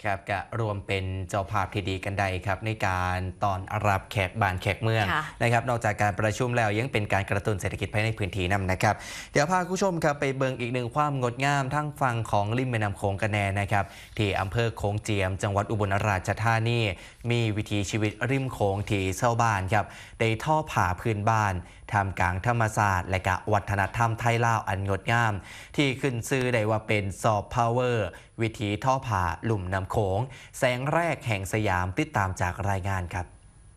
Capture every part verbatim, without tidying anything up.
ครับกะรวมเป็นเจ้าภาพที่ดีกันใดครับในการต้อนรับแขกบ้านแขกเมืองนะครับนอกจากการประชุมแล้วยังเป็นการกระตุ้นเศรษฐกิจภายในพื้นที่นำนะครับเดี๋ยวพาคุณผู้ชมครับไปเบิงอีกหนึ่งความงดงามทั้งฝั่งของริมแม่น้ำโขงกันแน่นะครับที่อำเภอโขงเจียมจังหวัดอุบลราชธานีมีวิถีชีวิตริมโขงที่ชาวบ้านครับได้ทอผ้าพื้นบ้านทำกลางธรรมศาสตร์และกะวัฒนธรรมไทยลาวอันงดงามที่ขึ้นชื่อได้ว่าเป็นซอฟต์พาวเวอร์วิถีท่อผ้าลุ่มน้ำโขงแสงแรกแห่งสยามติดตามจากรายงานครับ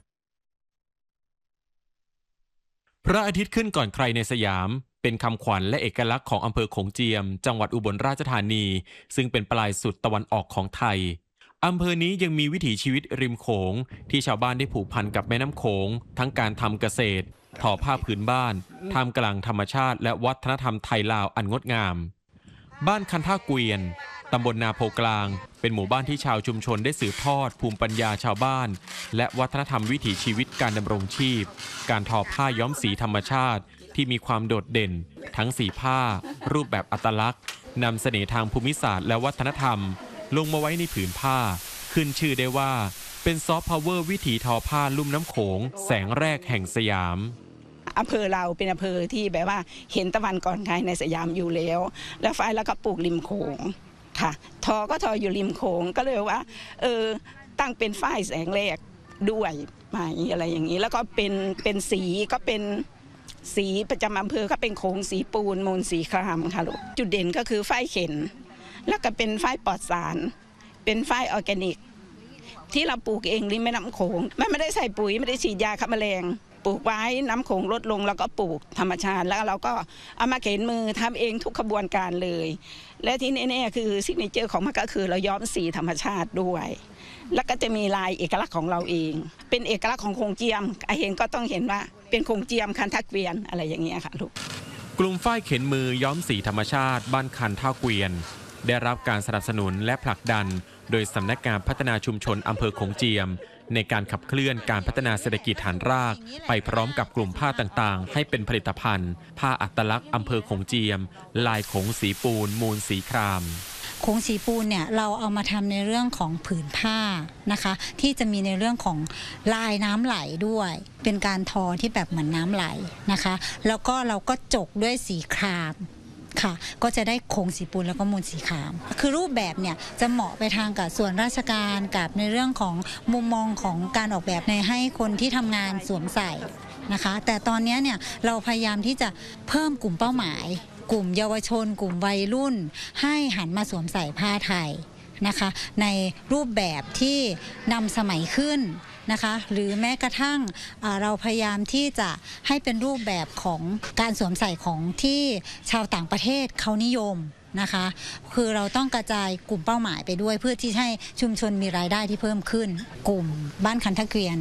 พระอาทิตย์ขึ้นก่อนใครในสยามเป็นคำขวัญและเอกลักษณ์ของอำเภอโขงเจียมจังหวัดอุบลราชธานีซึ่งเป็นปลายสุดตะวันออกของไทยอำเภอนี้ยังมีวิถีชีวิตริมโขงที่ชาวบ้านได้ผูกพันกับแม่น้ำโขงทั้งการทำเกษตรทอผ้าพื้นบ้านท่ามกลางธรรมชาติและวัฒนธรรมไทยลาวอันงดงามบ้านคันท่าเกวียนตำบลนาโพกลางเป็นหมู่บ้านที่ชาวชุมชนได้สืบทอดภูมิปัญญาชาวบ้านและวัฒนธรรมวิถีชีวิตการดำรงชีพการทอผ้าย้อมสีธรรมชาติที่มีความโดดเด่นทั้งสีผ้ารูปแบบอัตลักษณ์นำเสน่ห์ทางภูมิศาสตร์และวัฒนธรรมลงมาไว้ในผืนผ้าขึ้นชื่อได้ว่าเป็นซอฟต์พาวเวอร์วิถีทอผ้าลุ่มน้ำโขงแสงแรกแห่งสยามอำเภอเราเป็นอำเภอที่แบบว่าเห็นตะวันก่อนใครในสยามอยู่แล้วแล้วฝ่ายแล้วก็ปลูกริมโขงค่ะทอก็ทออยู่ริมโขงก็เลยว่าเออตั้งเป็นฝ่ายแสงแรกด้วยไหมอะไรอย่างนี้แล้วก็เป็นเป็นสีก็เป็นสีประจำอำเภอก็เป็นโขงสีปูนมูลสีครามค่ะลูกจุดเด่นก็คือฝ่ายเข็นแล้วก็เป็นฝ่ายปลอดสารเป็นฝ่ายออร์แกนิกที่เราปลูกเองริมแม่น้ำโขงไม่ไม่ได้ใส่ปุ๋ยไม่ได้ฉีดยาฆ่าแมลงปลูกไว้น้ำโขงลดลงแล้วก็ปลูกธรรมชาติแล้วเราก็เอามาเข็นมือทำเองทุกขบวนการเลยและที่แน่ๆคือซิกเนเจอร์ของมันก็คือเราย้อมสีธรรมชาติด้วยแล้วก็จะมีลายเอกลักษณ์ของเราเองเป็นเอกลักษณ์ของโขงเจียมไอเห็นก็ต้องเห็นว่าเป็นโขงเจียมคันทักเวียนอะไรอย่างเงี้ยค่ะลูกกลุ่มฝ้ายเข็นมือย้อมสีธรรมชาติบ้านคันท่าเกวียนได้รับการสนับสนุนและผลักดันโดยสำนักงานพัฒนาชุมชนอำเภอโขงเจียมในการขับเคลื่อนการพัฒนาเศรษฐกิจฐานรากไปพร้อมกับกลุ่มผ้าต่างๆให้เป็นผลิตภัณฑ์ผ้าอัตลักษณ์อำเภอโขงเจียมลายโขงสีปูนมูลสีครามโขงสีปูนเนี่ยเราเอามาทำในเรื่องของผืนผ้านะคะที่จะมีในเรื่องของลายน้ำไหลด้วยเป็นการทอที่แบบเหมือนน้ำไหลนะคะแล้วก็เราก็จกด้วยสีครามค่ะก็จะได้โครงสีปูนแล้วก็มูลสีขามคือรูปแบบเนี่ยจะเหมาะไปทางกับส่วนราชการกับในเรื่องของมุมมองของการออกแบบในให้คนที่ทำงานสวมใส่นะคะแต่ตอนนี้เนี่ยเราพยายามที่จะเพิ่มกลุ่มเป้าหมายกลุ่มเยาวชนกลุ่มวัยรุ่นให้หันมาสวมใส่ผ้าไทยนะคะในรูปแบบที่นำสมัยขึ้นนะคะหรือแม้กระทั่งเราพยายามที่จะให้เป็นรูปแบบของการสวมใส่ของที่ชาวต่างประเทศเขานิยมนะคะคือเราต้องกระจายกลุ่มเป้าหมายไปด้วยเพื่อที่ให้ชุมชนมีรายได้ที่เพิ่มขึ้นกลุ่มบ้านคันทะเกวียน